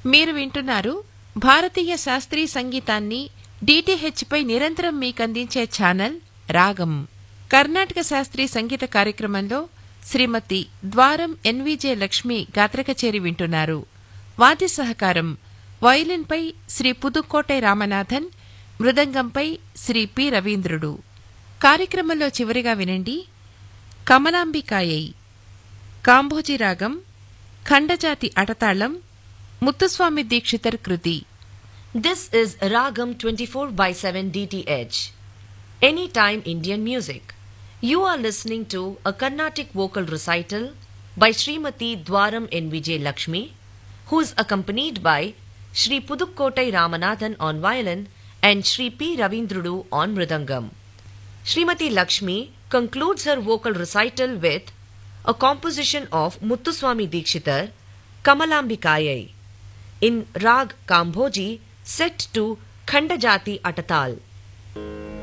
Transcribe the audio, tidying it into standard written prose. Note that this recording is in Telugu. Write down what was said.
మీరు వింటున్నారు భారతీయ శాస్త్రీయ సంగీతాన్ని డిటిహెచ్ పై నిరంతరం మీకందించే ఛానల్ రాగం. కర్ణాటక శాస్త్రీయ సంగీత కార్యక్రమంలో శ్రీమతి ద్వారం ఎన్విజే లక్ష్మి గాత్ర కచేరి వింటున్నారు. వాద్య సహకారం వయలిన్పై శ్రీ పుదుక్కోటై రామనాథన్, మృదంగంపై శ్రీ పి రవీంద్రుడు. కార్యక్రమంలో చివరిగా వినండి కమలాంబికాయై, కాంభోజీ రాగం, ఖండజాతి అటతాళం, ముత్తుస్వామి దీక్షితర్ కృతి. This is Ragam 24/7 DTH. Anytime Indian music. You are listening to a Carnatic vocal recital by Srimati Dwaram NVJ Lakshmi, who is accompanied by Shri Pudukkottai Ramanathan on violin and Shri P. Ravindrudu on mridangam. Srimati Lakshmi concludes her vocal recital with a composition of Muthuswami Dikshitar, Kamalambikayai, in Rag Kambhoji, set to Khandajati Atatal.